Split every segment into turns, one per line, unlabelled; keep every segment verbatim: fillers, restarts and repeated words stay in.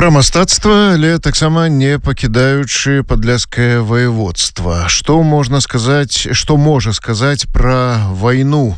Пра мастацтва, але таксама не пакідаючы падляшскае воеводства. Што можна сказаць, што можа сказаць пра вайну?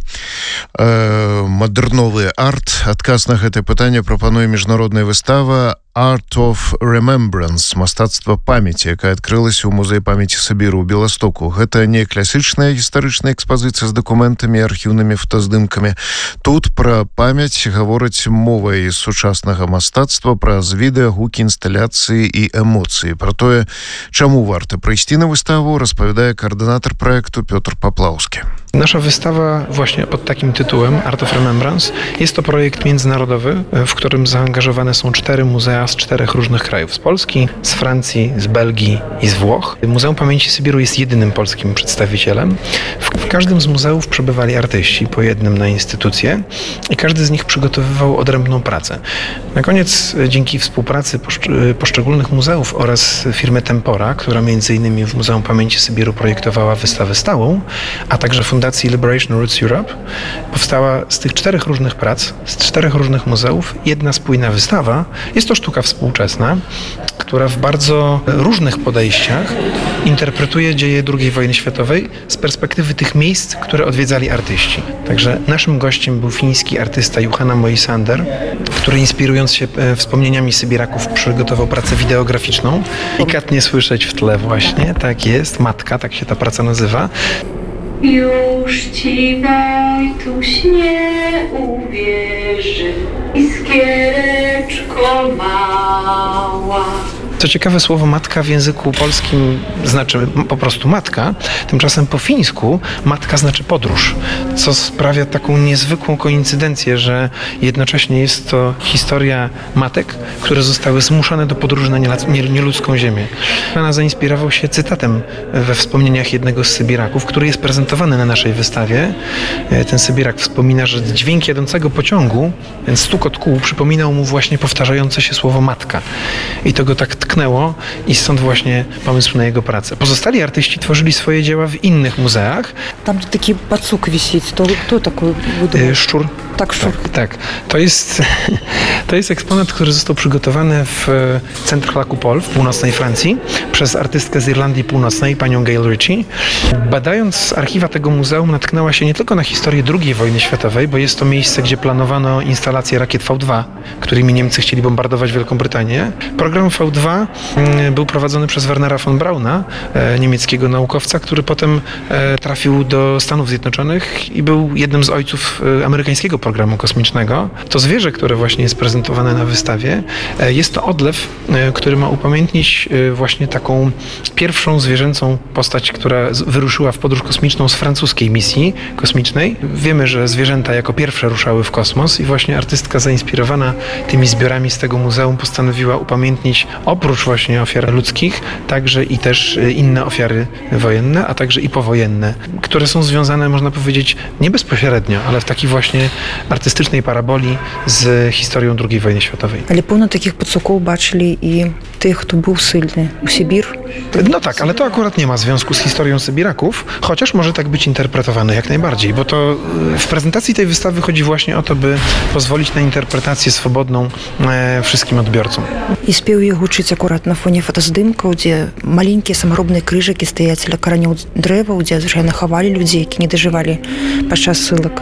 Э, мадэрновы арт. Адказ на гэтае пытанне прапануе міжнародная выстава Art of Remembrance, мастацтва памяці, якая адкрылася ў музеі памяці Сабіру ў Беластоку. Гэта не класічная гістарычная экспазіцыя з дакументамі, архіўнымі фотаздымкамі. Тут пра памяць гавораць мовай сучаснага мастацтва, праз відэа, гукі, інсталяцыі і эмоцыі. Пра тое, чаму варта прыйсці на выставу, распавядае коордynatор проекту Piotr Paplawski.
Nasza wystawa właśnie pod takim tytułem Art of Remembrance jest to projekt międzynarodowy, w którym zaangażowane są cztery muzea z czterech różnych krajów. Z Polski, z Francji, z Belgii i z Włoch. Muzeum Pamięci Sybiru jest jedynym polskim przedstawicielem. W każdym z muzeów przebywali artyści, po jednym na instytucję, i każdy z nich przygotowywał odrębną pracę. Na koniec, dzięki współpracy poszczególnych muzeów oraz firmy Tempora, która między innymi w Muzeum Pamięci Sybiru projektowała wystawę stałą, a także Fundacji Liberation Roots Europe, powstała z tych czterech różnych prac, z czterech różnych muzeów, jedna spójna wystawa. Jest to sztuka współczesna, która w bardzo różnych podejściach interpretuje dzieje drugiej wojny światowej z perspektywy tych miejsc, które odwiedzali artyści. Także naszym gościem był fiński artysta Juhana Moisander, który inspirując się wspomnieniami Sybiraków przygotował pracę wideograficzną. Delikatnie słyszeć w tle właśnie, tak jest, Matka, tak się ta praca nazywa.
Już ci Wojtuś nie uwierzy, iskiereczko mała.
Co ciekawe, słowo matka w języku polskim znaczy po prostu matka, tymczasem po fińsku matka znaczy podróż, co sprawia taką niezwykłą koincydencję, że jednocześnie jest to historia matek, które zostały zmuszone do podróży na nieludzką ziemię. Pana zainspirował się cytatem we wspomnieniach jednego z Sybiraków, który jest prezentowany na naszej wystawie. Ten Sybirak wspomina, że dźwięk jadącego pociągu, ten stukot kół, przypominał mu właśnie powtarzające się słowo matka. I to go tak tknęło i stąd właśnie pomysł na jego pracę. Pozostali artyści tworzyli swoje dzieła w innych muzeach.
Tam taki pacuk wisić, to kto taki wydobył?
Szczur.
Tak, szczur.
Tak, tak. To jest, to jest eksponat, który został przygotowany w Centre La Coupole w północnej Francji przez artystkę z Irlandii Północnej, panią Gail Ritchie. Badając archiwa tego muzeum, natknęła się nie tylko na historię drugiej wojny światowej, bo jest to miejsce, gdzie planowano instalację rakiet V dwa, którymi Niemcy chcieli bombardować Wielką Brytanię. Program V dwa był prowadzony przez Wernera von Brauna, niemieckiego naukowca, który potem trafił do Stanów Zjednoczonych i był jednym z ojców amerykańskiego programu kosmicznego. To zwierzę, które właśnie jest prezentowane na wystawie, jest to odlew, który ma upamiętnić właśnie taką pierwszą zwierzęcą postać, która wyruszyła w podróż kosmiczną z francuskiej misji kosmicznej. Wiemy, że zwierzęta jako pierwsze ruszały w kosmos i właśnie artystka zainspirowana tymi zbiorami z tego muzeum postanowiła upamiętnić oprócz właśnie ofiar ludzkich, także i też inne ofiary wojenne, a także i powojenne, które są związane, można powiedzieć, nie bezpośrednio, ale w takiej właśnie artystycznej paraboli z historią drugiej wojny światowej.
Ale pełno takich pacuków baczyli i tych, kto był silny u Sybir?
No tak, ale to akurat nie ma związku z historią Sybiraków, chociaż może tak być interpretowane jak najbardziej, bo to w prezentacji tej wystawy chodzi właśnie o to, by pozwolić na interpretację swobodną e, wszystkim odbiorcom.
I spiał je uczyć akurat na fonie fotozdymka, gdzie maleńkie samoróbne krzyżyki стоять dla koreniu drzewa, gdzie zwyczajnie chowali ludzi, які nie dożywali podczas syłek.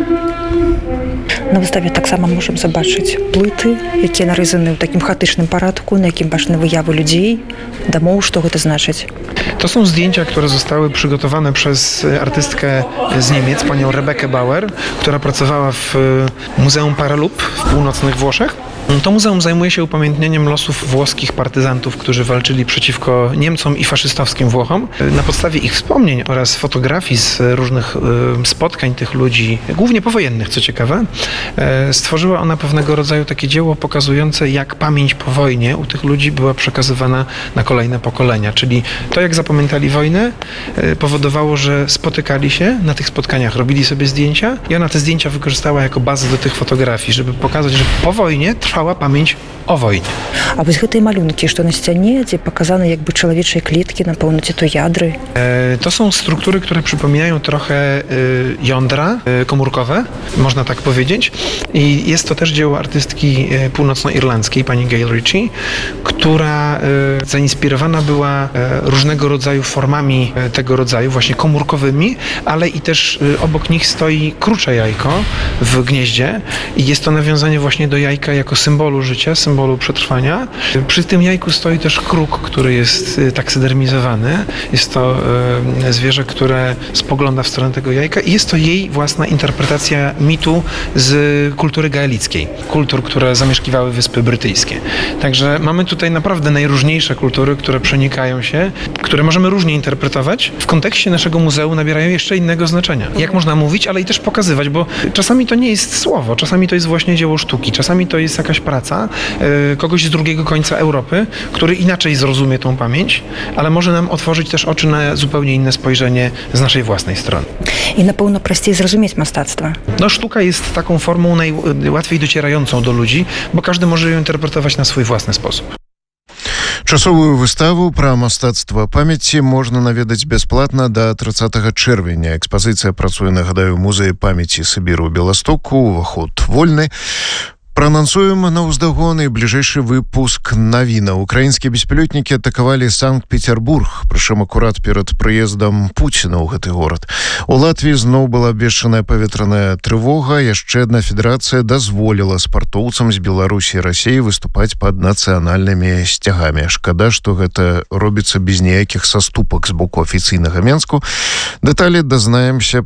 Na wystawie tak samo możemy zobaczyć płyty, jakie narysowane w takim chaotycznym porządku, na jakim baszne wyjawy ludzi, domów, co to znaczy.
To są zdjęcia, które zostały przygotowane przez artystkę z Niemiec, panią Rebekę Bauer, która pracowała w Muzeum Paralup w północnych Włoszech. To muzeum zajmuje się upamiętnieniem losów włoskich partyzantów, którzy walczyli przeciwko Niemcom i faszystowskim Włochom. Na podstawie ich wspomnień oraz fotografii z różnych spotkań tych ludzi, głównie powojennych, co ciekawe, stworzyła ona pewnego rodzaju takie dzieło pokazujące, jak pamięć po wojnie u tych ludzi była przekazywana na kolejne pokolenia. Czyli to, jak zapamiętali wojnę, powodowało, że spotykali się na tych spotkaniach, robili sobie zdjęcia i ona te zdjęcia wykorzystała jako bazę do tych fotografii, żeby pokazać, że po wojnie trwała pamięć o wojnie.
А вось гэтыя малюнкі, што на сцяне, дзе паказаны як бы чалавечыя клеткі, напэўна, ці то ядry.
E, To są struktury, które przypominają trochę y, jądra y, komórkowe, można tak powiedzieć. I jest to też dzieło artystki y, północnoirlandzkiej, pani Gail Ritchie, która y, zainspirowana była y, różnego rodzaju formami y, tego rodzaju, właśnie komórkowymi, ale i też y, obok nich stoi krucze jajko w gnieździe i jest to nawiązanie właśnie do jajka jako symbolu życia, symbolu przetrwania. Y, Przy tym jajku stoi też kruk, który jest y, taksydermizowany. Jest to y, zwierzę, które spogląda w stronę tego jajka i jest to jej własna interpretacja mitu z kultury gaelickiej, kultur, które zamieszkiwały Wyspy Brytyjskie. Także mamy tutaj naprawdę najróżniejsze kultury, które przenikają się, które możemy różnie interpretować. W kontekście naszego muzeum nabierają jeszcze innego znaczenia. Jak można mówić, ale i też pokazywać, bo czasami to nie jest słowo, czasami to jest właśnie dzieło sztuki, czasami to jest jakaś praca y, kogoś z drugiego końca Europy, który inaczej zrozumie tą pamięć, ale może nam otworzyć też oczy na zupełnie inne spojrzenie z naszej własnej strony.
І, напэўна, прасцей зразумець мастацтва.
No, sztuka jest taką formą najłatwiej docierającą do ludzi, bo każdy może ją interpretować na swój własny sposób.
Часовую выставу пра мастацтва памяці можна наведаць бясплатна да трыццатага чэрвеня. Экспазіцыя працуе, нагадаю, музеі памяці Сібіру Беластоку, уваход вольны. Проанансуем на ўздагон і бліжэйшы выпуск навіна. Украінскія беспілотнікі атакавалі Санкт-Петербург, прычым акурат перад прыездам Пуціна ў гэты горад. У Латвіі зноў была абвешчаная паветраная трывога. Яшчэ адна федэрацыя дазволіла спартоўцам з Беларусі і Расіі выступаць пад нацыянальнымі сцягамі. Шкада, што гэта робіцца без ніякіх саступак з боку афіцыйнага Менску. Дэталі дазнаемся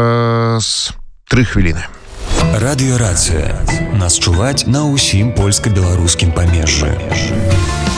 праз тры хвіліны.
Радыёрацыя. Нас чуваць на ўсім польска-беларускім памежжы.